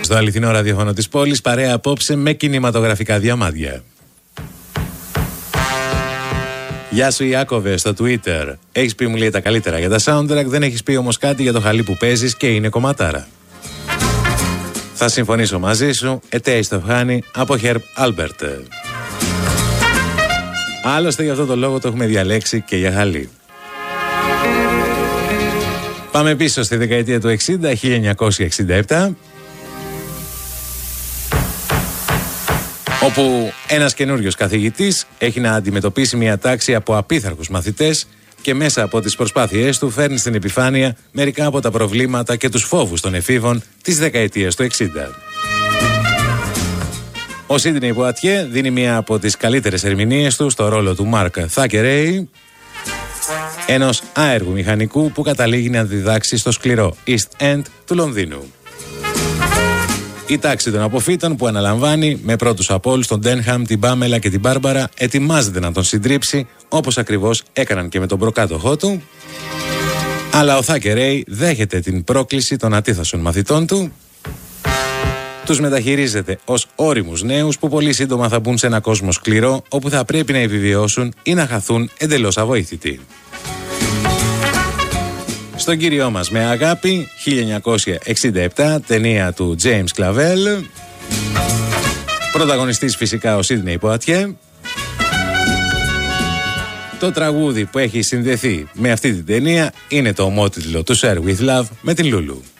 Στο αληθινό ραδιόφωνο της πόλης, παρέα απόψε με κινηματογραφικά διαμάντια. Γεια σου Ιάκωβε στο Twitter. Έχεις πει, μου λέει, τα καλύτερα για τα soundtrack, δεν έχεις πει όμως κάτι για το χαλί που παίζεις και είναι κομματάρα. Θα συμφωνήσω μαζί σου, taste of honey από Herb Albert. Άλλωστε για αυτό το λόγο το έχουμε διαλέξει και για χαλί. Πάμε πίσω στη δεκαετία του 60, 1967, όπου ένας καινούριος καθηγητής έχει να αντιμετωπίσει μια τάξη από απίθαρχους μαθητές και μέσα από τις προσπάθειές του φέρνει στην επιφάνεια μερικά από τα προβλήματα και τους φόβους των εφήβων της δεκαετίας του 60. Ο Σίντνεϊ Πουατιέ δίνει μια από τις καλύτερες ερμηνείες του στο ρόλο του Μάρκ Θάκερεϊ, ενός άεργου μηχανικού που καταλήγει να διδάξει στο σκληρό East End του Λονδίνου. Η τάξη των αποφύτων που αναλαμβάνει με πρώτους από όλους τον Ντένχαμ, την Πάμελα και την Μπάρμπαρα ετοιμάζεται να τον συντρίψει, όπως ακριβώς έκαναν και με τον προκάτοχό του, αλλά ο Θάκερεϊ δέχεται την πρόκληση των ατίθασων μαθητών του, τους μεταχειρίζεται ως ώριμους νέους που πολύ σύντομα θα μπουν σε ένα κόσμο σκληρό όπου θα πρέπει να επιβιώσουν ή να χαθούν εντελώς αβοήθητοι. Στον κύριό μας με αγάπη, 1967, ταινία του James Clavell, πρωταγωνιστής φυσικά ο Σίντνεϊ Πουατιέ. Το τραγούδι που έχει συνδεθεί με αυτή την ταινία είναι το ομότιτλο του Share With Love με την Λούλου.